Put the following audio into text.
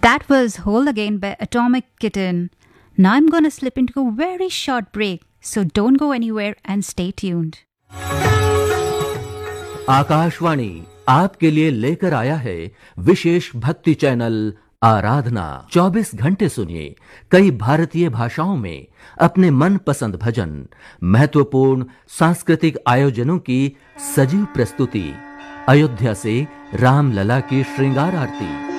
That was Whole Again by Atomic Kitten. Now I'm gonna slip into a very short break, so don't go anywhere and stay tuned. Akashvani आपके लिए लेकर आया है विशेष भक्ति channel आराधना। 24 घंटे सुनिए कई भारतीय भाषाओं में अपने मनपसंद भजन, महत्वपूर्ण सांस्कृतिक आयोजनों की सजीव प्रस्तुति, अयोध्या से रामलला की श्रृंगार आरती।